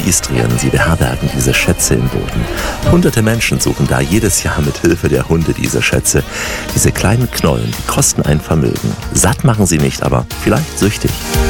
Istrien. Sie beherbergen diese Schätze im Boden. Hunderte Menschen suchen da jedes Jahr mit Hilfe der Hunde diese Schätze. Diese kleinen Knollen, die kosten ein Vermögen. Satt machen sie nicht, aber vielleicht süchtig.